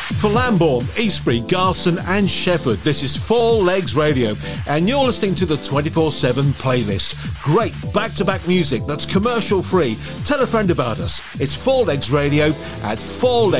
For Lambourne, Eastbury, Garston and Shefford, this is Four Legs Radio, and you're listening to the 24/7 playlist. Great back-to-back music that's commercial free. Tell a friend about us. It's Four Legs Radio at 4